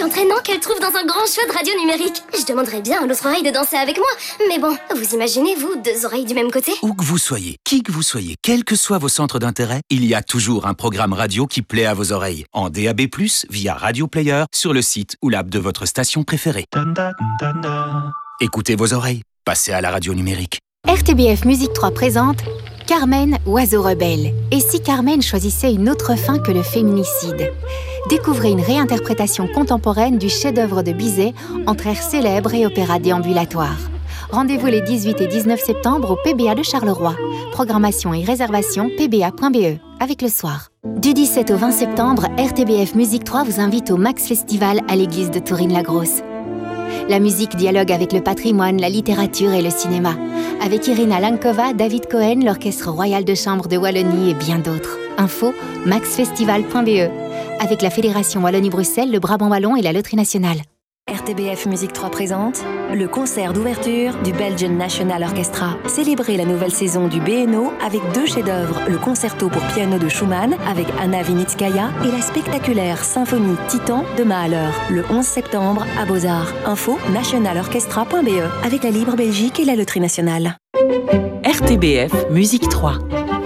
entraînant qu'elle trouve dans un grand show de radio numérique. Je demanderais bien à l'autre oreille de danser avec moi. Mais bon, vous imaginez, vous, deux oreilles du même côté? Où que vous soyez, qui que vous soyez, quels que soient vos centres d'intérêt, il y a toujours un programme radio qui plaît à vos oreilles. En DAB+, via Radio Player, sur le site ou l'app de votre station préférée. Écoutez vos oreilles, passez à la radio numérique. RTBF Musique 3 présente Carmen, oiseau rebelle. Et si Carmen choisissait une autre fin que le féminicide? Découvrez une réinterprétation contemporaine du chef-d'œuvre de Bizet entre air célèbre et opéra déambulatoire. Rendez-vous les 18 et 19 septembre au PBA de Charleroi. Programmation et réservation pba.be avec le soir. Du 17 au 20 septembre, RTBF Musique 3 vous invite au Max Festival à l'église de Tourine-la-Grosse. La musique dialogue avec le patrimoine, la littérature et le cinéma. Avec Irina Lankova, David Cohen, l'Orchestre Royal de Chambre de Wallonie et bien d'autres. Info, maxfestival.be. Avec la Fédération Wallonie-Bruxelles, le Brabant Wallon et la Loterie Nationale. RTBF Musique 3 présente le concert d'ouverture du Belgian National Orchestra. Célébrez la nouvelle saison du BNO avec 2 chefs-d'œuvre, le concerto pour piano de Schumann avec Anna Vinitskaya et la spectaculaire symphonie Titan de Mahler, le 11 septembre à Beaux-Arts. Info nationalorchestra.be avec la Libre Belgique et la Loterie Nationale. RTBF Musique 3.